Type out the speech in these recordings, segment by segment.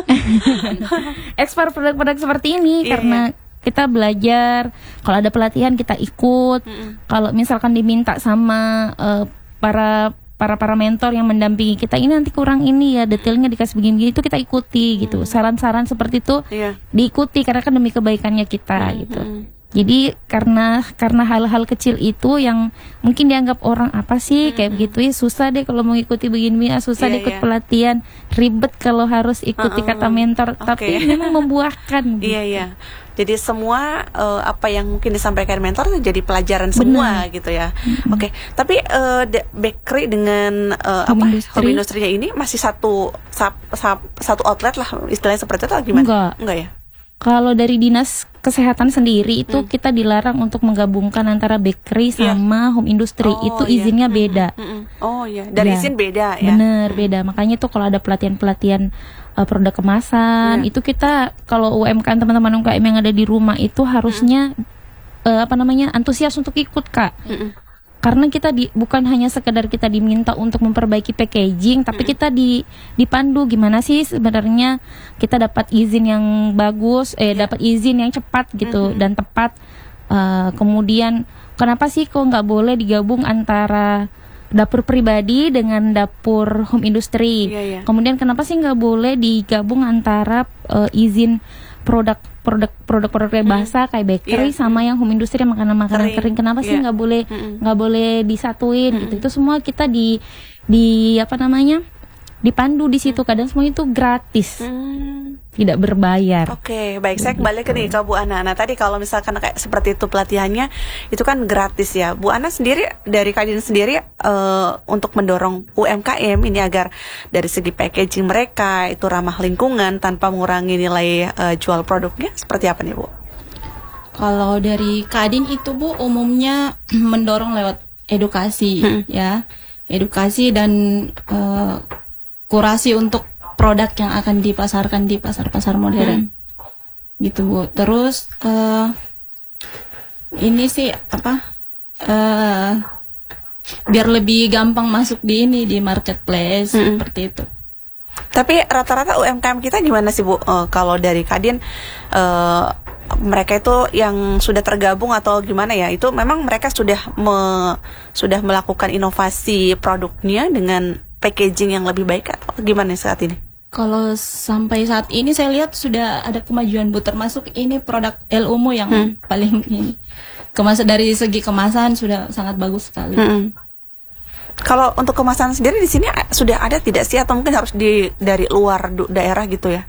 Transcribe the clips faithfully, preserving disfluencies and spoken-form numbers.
ekspor produk-produk seperti ini Iya, karena kita belajar, kalau ada pelatihan kita ikut. Mm-mm. Kalau misalkan diminta sama uh, para para para mentor yang mendampingi kita, ini nanti kurang ini ya, detailnya dikasih begini-begini, itu kita ikuti gitu. Saran-saran seperti itu Iya. diikuti karena kan demi kebaikannya kita Mm-mm. gitu. Jadi karena karena hal-hal kecil itu yang mungkin dianggap orang apa sih kayak begitu ya, susah deh kalau mau ikuti begini, ah, susah Iya, deh ikut iya. pelatihan, ribet kalau harus ikuti Uh-uh. kata mentor, Oke. tapi memang membuahkan. Iya, iya. Jadi semua eh, apa yang mungkin disampaikan mentor itu jadi pelajaran semua gitu ya. Oke, tapi eh, de- bakery dengan eh, Home apa industry. home industrinya ini masih satu sap- sap- satu outlet lah istilahnya seperti itu atau gimana? Enggak. Enggak ya? Kalau dari dinas kesehatan sendiri itu Hmm. kita dilarang untuk menggabungkan antara bakery Iya. sama home industry. Oh, Itu iya. izinnya Mm-mm, beda. mm-mm. Oh iya, dari Ya. izin beda ya. Bener, beda. Makanya tuh kalau ada pelatihan-pelatihan uh, produk kemasan, Iya. itu kita kalau U M K M, teman-teman U M K M yang ada di rumah itu harusnya uh, apa namanya, antusias untuk ikut, Kak. Mm-mm. Karena kita di, bukan hanya sekedar kita diminta untuk memperbaiki packaging, tapi kita di dipandu gimana sih sebenarnya kita dapat izin yang bagus, eh dapat izin yang cepat gitu dan tepat. Uh, kemudian kenapa sih kok nggak boleh digabung antara dapur pribadi dengan dapur home industry? Iya, iya. Kemudian kenapa sih nggak boleh digabung antara uh, izin produk produk produk-produk basah kayak bakery Iya. sama yang home industry makanan-makanan Kering. kering. Kenapa sih Iya. nggak boleh Mm-mm. nggak boleh disatuin gitu? Itu semua kita di di apa namanya, dipandu di situ. Kadang semua itu gratis, Hmm. tidak berbayar. Oke, baik. Saya kembali ke nih ke Bu Ana. Nah, tadi kalau misalkan kayak seperti itu pelatihannya, itu kan gratis ya. Bu Ana sendiri, dari Kadin sendiri, eh, untuk mendorong U M K M ini agar dari segi packaging mereka itu ramah lingkungan tanpa mengurangi nilai eh, jual produknya, seperti apa nih Bu? Kalau dari Kadin itu Bu umumnya mendorong lewat edukasi Hmm. ya, edukasi dan eh, kurasi untuk produk yang akan dipasarkan di pasar-pasar modern, gitu Bu. Terus eh, ini sih apa? eh biar lebih gampang masuk di ini di marketplace Hmm. seperti itu. Tapi rata-rata U M K M kita gimana sih Bu? Eh, kalau dari Kadin, eh, mereka itu yang sudah tergabung atau gimana ya? Itu memang mereka sudah me- sudah melakukan inovasi produknya dengan packaging yang lebih baik atau gimana saat ini? Kalau sampai saat ini saya lihat sudah ada kemajuan Bu, termasuk ini produk L U M U yang Hmm. paling ini kemasan, dari segi kemasan sudah sangat bagus sekali. Mm-mm. Kalau untuk kemasan sendiri di sini a- sudah ada tidak sih atau mungkin harus di dari luar du- daerah gitu ya?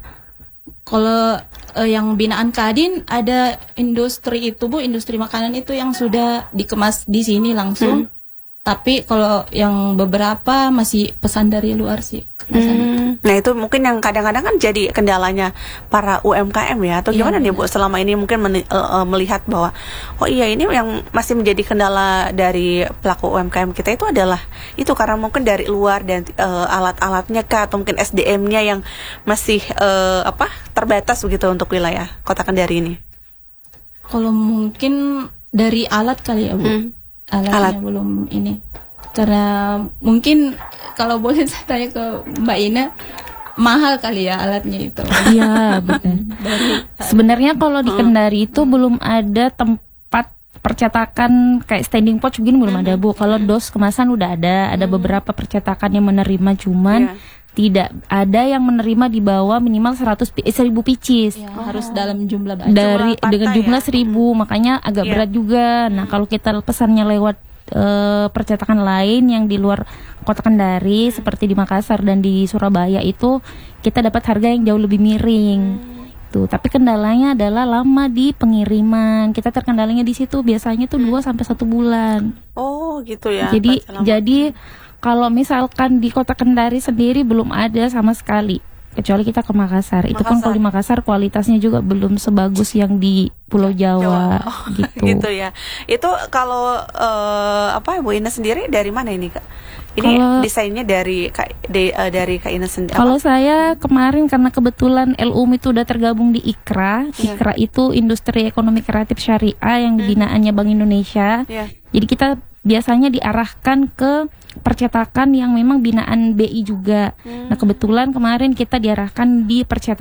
Kalau eh, yang binaan Kadin ada industri itu Bu, industri makanan itu yang sudah dikemas di sini langsung. Tapi kalau yang beberapa masih pesan dari luar sih kemasan itu. Hmm. Nah itu mungkin yang kadang-kadang kan jadi kendalanya para U M K M ya, atau Iya, gimana nih Bu selama ini mungkin meni- eh, eh, melihat bahwa oh iya ini yang masih menjadi kendala dari pelaku U M K M kita itu adalah itu karena mungkin dari luar dan eh, alat-alatnya kah atau mungkin S D M-nya yang masih eh, apa terbatas begitu untuk wilayah Kota Kendari ini. Kalau mungkin dari alat kali ya Bu. Hmm. Alatnya Alat. belum ini. Karena mungkin kalau boleh saya tanya ke Mbak Ina, mahal kali ya alatnya itu. Iya, benar. Dari Sebenarnya kalau di Kendari itu belum ada tempat percetakan kayak standing pouch begini, belum ada Bu. Kalau dos kemasan udah ada, ada beberapa percetakan yang menerima, cuman Iya. tidak ada yang menerima di bawah minimal seratus pi- eh, seribu pieces. ya, harus dalam jumlah banyak. Dari Jumlah dengan partai jumlah ya? seribu, makanya agak Iya. berat juga. Nah, kalau kita pesannya lewat eh, percetakan lain yang di luar Kota Kendari seperti di Makassar dan di Surabaya itu kita dapat harga yang jauh lebih miring. Tuh, tapi kendalanya adalah lama di pengiriman. Kita terkendalanya di situ biasanya tuh dua sampai satu bulan. Oh gitu ya. Jadi Baca lama. jadi kalau misalkan di Kota Kendari sendiri belum ada sama sekali, kecuali kita ke Makassar. Itu pun Makassar. kalau di Makassar kualitasnya juga belum sebagus yang di Pulau Jawa, Oh, gitu. gitu ya. Itu kalau eh, apa Bu Ina sendiri dari mana ini Kak? Ini Kalau- desainnya dari Kak de- eh, dari Kak Ina sendiri. Kalau saya kemarin karena kebetulan L U M itu udah tergabung di IKRA. Iya. IKRA itu Industri Ekonomi Kreatif Syariah yang binaannya Bank Indonesia. Ya. Jadi kita biasanya diarahkan ke percetakan yang memang binaan B I juga. Nah, kebetulan kemarin kita diarahkan di percetakan